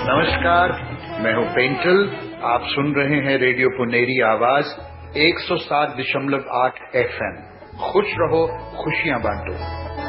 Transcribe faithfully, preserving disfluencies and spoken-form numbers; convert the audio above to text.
नमस्कार, मैं हूं पेंटल। आप सुन रहे हैं रेडियो पुनेरी आवाज एक सौ सात दशमलव आठ एफ एम। खुश रहो, खुशियां बांटो।